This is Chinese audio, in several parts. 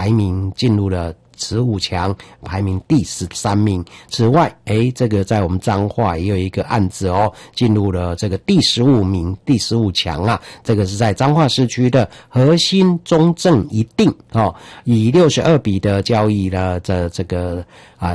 排名进入了15强，排名第13名。此外，这个在我们彰化也有一个案子进入了这个第15名，第15强啊。这个是在彰化市区的核心中正一定以62比的交易了这个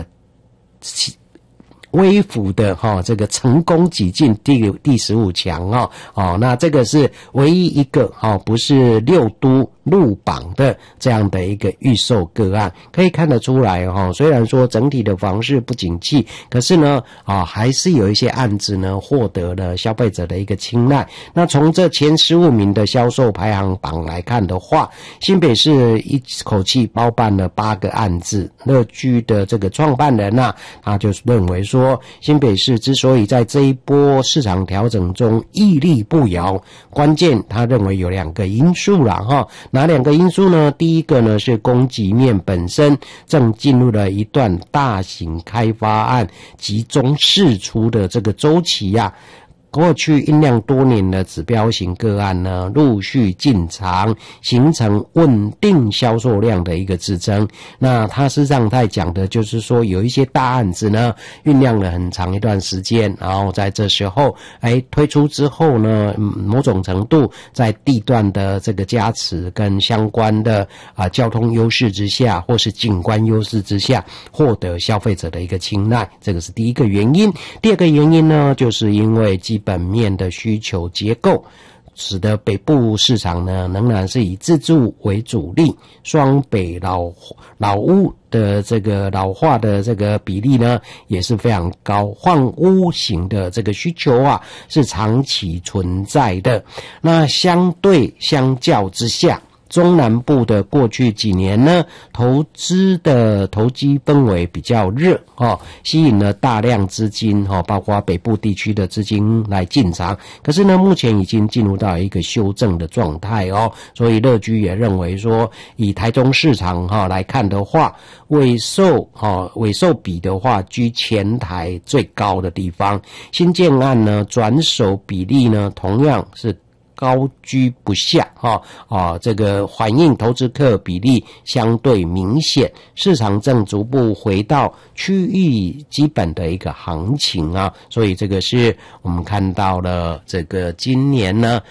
微服的这个成功挤进第15强那这个是唯一一个不是六都入榜的这样的一个预售个案。可以看得出来虽然说整体的房市不景气，可是呢还是有一些案子呢获得了消费者的一个青睐。那从这前15名的销售排行榜来看的话，新北市一口气包办了8个案子。乐居的这个创办人他就认为说，新北市之所以在这一波市场调整中屹立不摇，关键他认为有2个因素啦哪2个因素呢？第一个呢是供给面本身正进入了一段大型开发案集中释出的这个周期过去酝酿多年的指标型个案呢，陆续进场，形成稳定销售量的一个支撑。那他事实上在讲的就是说，有一些大案子呢，酝酿了很长一段时间，然后在这时候，推出之后呢，某种程度在地段的这个加持跟相关的交通优势之下，或是景观优势之下，获得消费者的一个青睐，这个是第一个原因。第二个原因呢，就是因为基本面的需求结构，使得北部市场呢仍然是以自住为主力，双北老屋的这个老化的这个比例呢也是非常高，换屋型的这个需求是长期存在的。那相较之下，中南部的过去几年呢，投机氛围比较热吸引了大量资金包括北部地区的资金来进场。可是呢，目前已经进入到一个修正的状态所以乐居也认为说，以台中市场来看的话，尾售比的话居前台最高的地方，新建案呢转手比例呢同样是高居不下这个反映投资客比例相对明显，市场正逐步回到区域基本的一个行情所以这个是我们看到了这个今年呢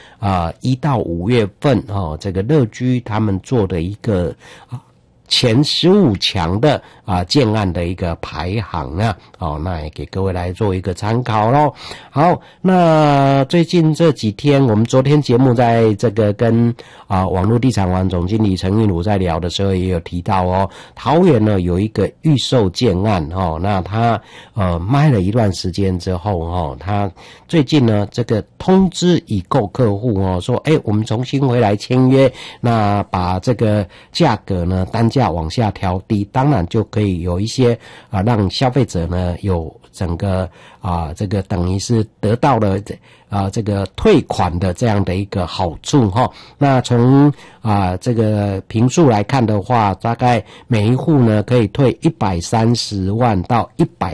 1到5月份这个乐居他们做的一个前15强的建案的一个排行那也给各位来做一个参考咯。好，那最近这几天，我们昨天节目在这个跟网络地产王总经理陈韵如在聊的时候也有提到桃园呢有一个预售建案那他卖了一段时间之后他最近呢这个通知已购客户说我们重新回来签约，那把这个价格呢单价往下调低，当然就可以有一些让消费者呢有整个这个等于是得到了这个退款的这样的一个好处那从这个坪数来看的话，大概每一户呢可以退130万到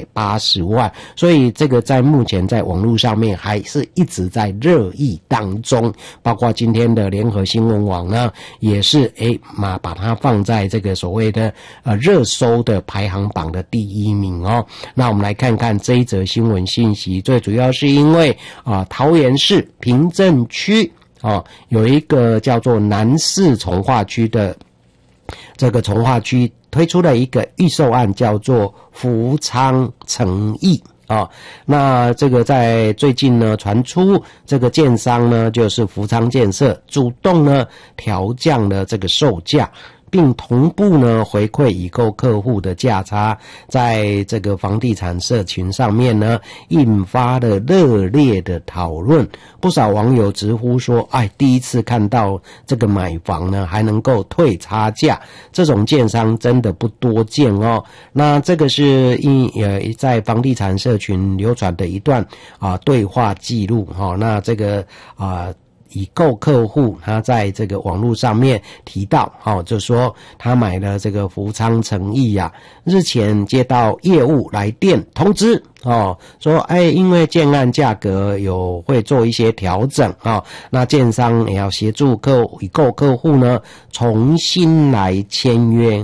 180万，所以这个在目前在网络上面还是一直在热议当中，包括今天的联合新闻网呢也是把它放在这个所谓的热搜的排行榜的第1名那我们来看看这一则新闻信息，最主要是因为桃园市平镇区有一个叫做南市从化区的这个从化区推出了一个预售案，叫做福昌诚意那这个在最近呢传出这个建商呢就是福昌建设主动呢调降了这个售价，并同步呢回馈已购客户的价差，在这个房地产社群上面呢引发了热烈的讨论。不少网友直呼说第一次看到这个买房呢还能够退差价，这种建商真的不多见那这个是在房地产社群流传的一段对话记录那这个已购客户他在这个网络上面提到，就说他买了这个福昌诚毅啊，日前接到业务来电通知说因为建案价格会做一些调整那建商也要协助已购客户呢重新来签约